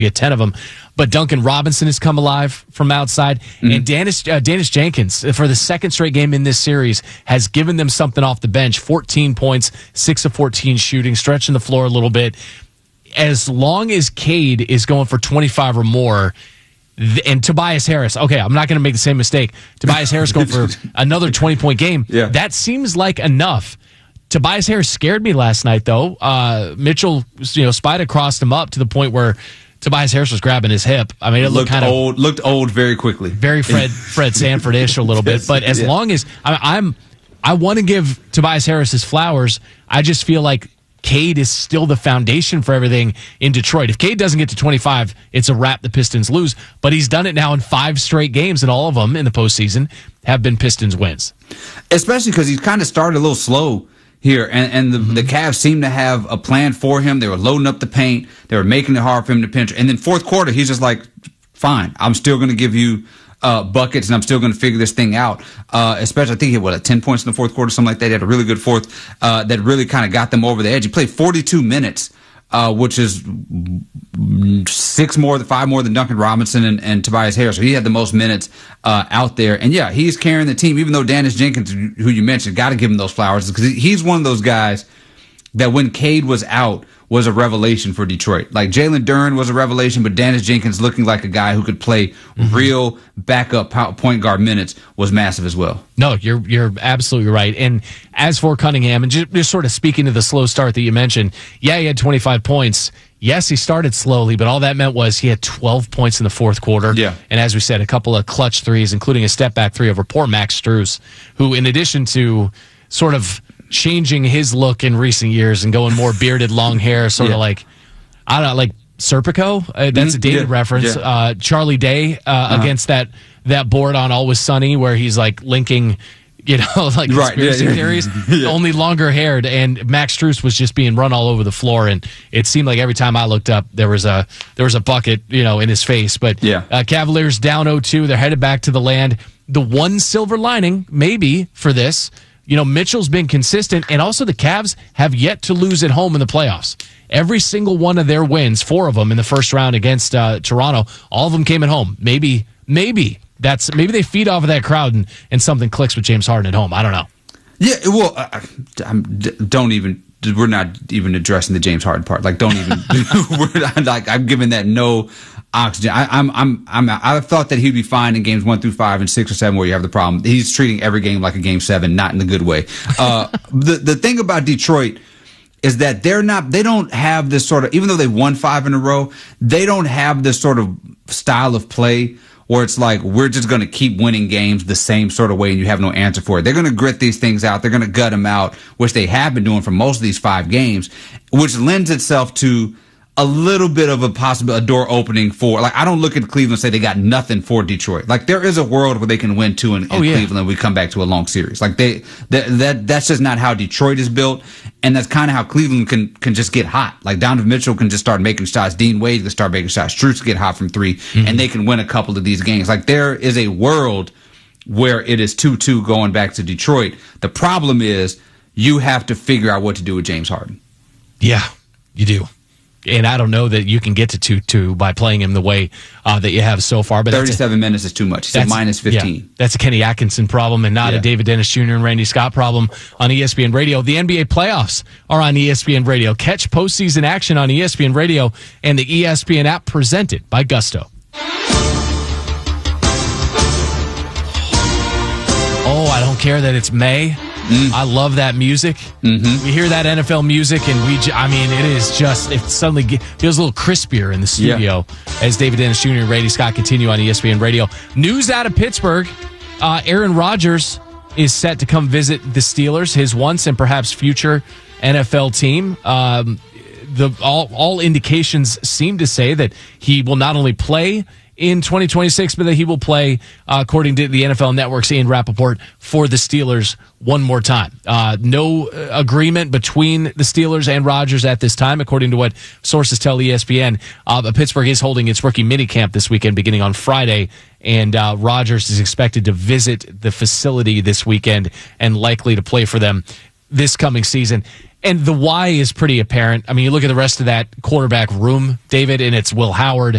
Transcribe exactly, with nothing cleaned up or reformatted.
get ten of them. But Duncan Robinson has come alive from outside. Mm-hmm. And Dennis, uh, Dennis Jenkins, for the second straight game in this series, has given them something off the bench. fourteen points, six of fourteen shooting, stretching the floor a little bit. As long as Cade is going for twenty-five or more, th- and Tobias Harris, okay, I'm not going to make the same mistake. Tobias Harris going for another twenty-point game. Yeah. That seems like enough. Tobias Harris scared me last night, though. Uh, Mitchell, you know, Spida crossed him up to the point where Tobias Harris was grabbing his hip. I mean, it looked, looked kind of old. Looked old very quickly. Very Fred Fred Sanford-ish a little bit. But as yeah. long as I, I'm, I want to give Tobias Harris his flowers. I just feel like Cade is still the foundation for everything in Detroit. If Cade doesn't get to twenty-five, it's a wrap. The Pistons lose. But he's done it now in five straight games, and all of them in the postseason have been Pistons wins. Especially because he's kind of started a little slow here, and, and the, mm-hmm. the Cavs seem to have a plan for him. They were loading up the paint. They were making it hard for him to pinch. And then fourth quarter, he's just like, fine, I'm still going to give you uh, buckets, and I'm still going to figure this thing out. Uh, especially, I think he had, what, like ten points in the fourth quarter, something like that. He had a really good fourth uh, that really kind of got them over the edge. He played forty-two minutes, uh, which is six more, five more than Duncan Robinson and, and Tobias Harris. So he had the most minutes uh, out there. And yeah, he's carrying the team, even though Dennis Jenkins, who you mentioned, got to give him those flowers, because he's one of those guys that when Cade was out was a revelation for Detroit. Like Jalen Duren was a revelation, but Dennis Jenkins looking like a guy who could play mm-hmm. real backup point guard minutes was massive as well. No, you're you're absolutely right. And as for Cunningham, and just, just sort of speaking to the slow start that you mentioned, yeah, he had twenty-five points. Yes, he started slowly, but all that meant was he had twelve points in the fourth quarter. Yeah. And as we said, a couple of clutch threes, including a step back three over poor Max Strus, who in addition to sort of changing his look in recent years and going more bearded, long hair, sort yeah. of like, I don't know, like Serpico. Uh, that's mm-hmm. a dated yeah. reference. Yeah. Uh, Charlie Day uh, uh-huh. against that that board on Always Sunny, where he's like linking, you know, like right. conspiracy yeah, yeah. theories. yeah. Only longer haired, and Max Strus was just being run all over the floor, and it seemed like every time I looked up, there was a there was a bucket, you know, in his face. But yeah. uh, Cavaliers down oh two. They're headed back to the land. The one silver lining, maybe, for this. You know, Mitchell's been consistent, and also the Cavs have yet to lose at home in the playoffs. Every single one of their wins, four of them in the first round against uh, Toronto, all of them came at home. Maybe, maybe that's maybe they feed off of that crowd, and, and something clicks with James Harden at home. I don't know. Yeah, well, uh, I'm, don't even. We're not even addressing the James Harden part. Like, don't even. we're like, I'm giving that no oxygen. I, I'm, I'm, I'm. I thought that he'd be fine in games one through five and six or seven where you have the problem. He's treating every game like a game seven, not in the good way. Uh, the the thing about Detroit is that they're not. They don't have this sort of. Even though they won five in a row, they don't have this sort of style of play where it's like, we're just going to keep winning games the same sort of way and you have no answer for it. They're going to grit these things out. They're going to gut them out, which they have been doing for most of these five games, which lends itself to a little bit of a possible a door opening for, like, I don't look at Cleveland and say they got nothing for Detroit. Like, there is a world where they can win two in, in oh, yeah. Cleveland and we come back to a long series. Like, they that, that that's just not how Detroit is built, and that's kind of how Cleveland can can just get hot. Like, Donovan Mitchell can just start making shots. Dean Wade can start making shots. Strus can get hot from three, mm-hmm. and they can win a couple of these games. Like, there is a world where it is two two going back to Detroit. The problem is you have to figure out what to do with James Harden. Yeah, you do. And I don't know that you can get to two two by playing him the way uh, that you have so far. But thirty-seven a, minutes is too much. He's at minus fifteen. Yeah, that's a Kenny Atkinson problem and not yeah. a David Dennis Junior and Randy Scott problem on E S P N Radio. The N B A playoffs are on E S P N Radio. Catch postseason action on E S P N Radio and the E S P N app presented by Gusto. Oh, I don't care that it's May. Mm. I love that music. Mm-hmm. We hear that N F L music, and we, I mean, it is just, it suddenly feels a little crispier in the studio yeah. as David Dennis Junior and Randy Scott continue on E S P N Radio. News out of Pittsburgh, uh, Aaron Rodgers is set to come visit the Steelers, his once and perhaps future N F L team. Um, the all, all indications seem to say that he will not only play in twenty twenty-six, but that he will play, uh, according to the N F L Network's Ian Rappaport, for the Steelers one more time. Uh, no agreement between the Steelers and Rodgers at this time, according to what sources tell E S P N. Uh, but Pittsburgh is holding its rookie minicamp this weekend, beginning on Friday, and uh, Rodgers is expected to visit the facility this weekend and likely to play for them. this coming season. And the why is pretty apparent. I mean, you look at the rest of that quarterback room, David, and it's Will Howard,